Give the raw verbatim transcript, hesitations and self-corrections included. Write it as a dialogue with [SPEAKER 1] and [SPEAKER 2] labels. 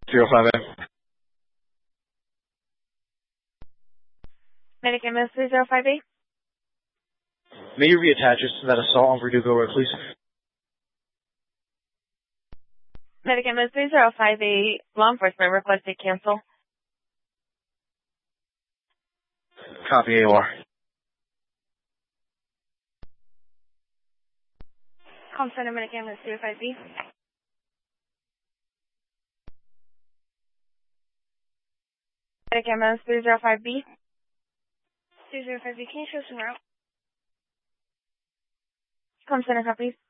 [SPEAKER 1] zero five A.
[SPEAKER 2] Medic ambulance three zero five eight.
[SPEAKER 1] May you reattach us to that assault on Verdugo Road, please?
[SPEAKER 2] Medic ambulance three zero five eight. Law enforcement requested cancel.
[SPEAKER 1] Copy A O R.
[SPEAKER 2] Com Center Medic ambulance three zero five B. Medic ambulance three zero five B. three zero five B, can you show some route? Com Center copies.